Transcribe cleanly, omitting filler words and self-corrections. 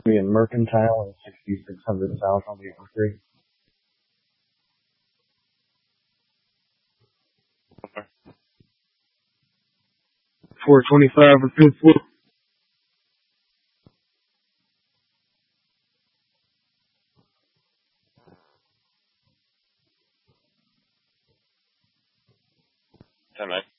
be in Mercantile and 6600 South on the R3. 425 or 2 10 minutes.